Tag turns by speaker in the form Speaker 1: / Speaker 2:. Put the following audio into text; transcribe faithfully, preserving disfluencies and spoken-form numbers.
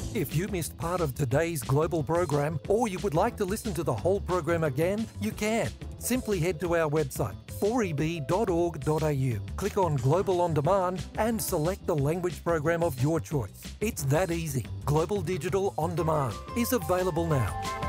Speaker 1: If you missed part of today's Global program, or you would like to listen to the whole program again, you can. Simply head to our website, four e b dot org dot a u, click on Global On Demand and select the language program of your choice. It's that easy. Global Digital On Demand is available now.